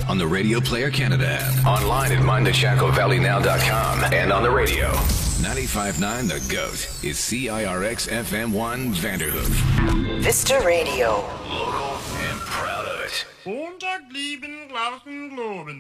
on the Radio Player Canada app, online at mindthechacovalleynow.com, and on the radio. 95.9 The GOAT is CIRX FM1 Vanderhoof. Vista Radio. Local and proud of it. Montag, lieben, Glauben, Globen.